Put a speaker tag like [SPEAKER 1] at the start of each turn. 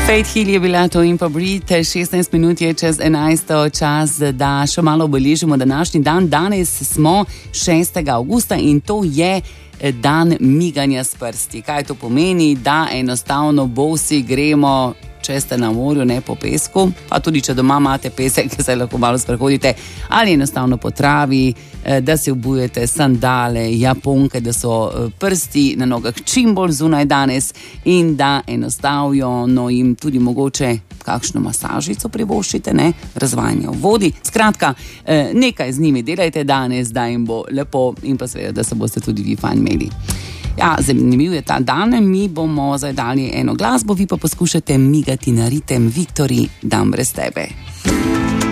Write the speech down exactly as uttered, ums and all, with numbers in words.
[SPEAKER 1] Faith Hill je bila to in pa Brit, šestnajst minut je čez enajsto, čas, da še malo obeležimo današnji dan. Danes smo šestega avgusta in to je dan miganja s prsti. Kaj to pomeni? Da enostavno bosi gremo, če ste na morju, ne po pesku, pa tudi če doma imate pesek, se lahko malo sprehodite, ali enostavno po travi, da si obujete sandale, japonke, da so prsti na nogah čim bolj zunaj danes in da enostavno jim tudi mogoče kakšno masažico privoščite, ne, razvajanje v vodi. Skratka, nekaj z njimi delajte danes, da jim bo lepo in pa seveda, da se boste tudi vi fajn imeli. Ja, zanimiv je ta dan, mi bomo zdaj dali eno glasbo, vi pa poskušate migati na ritem Viktorij, Dan brez tebe.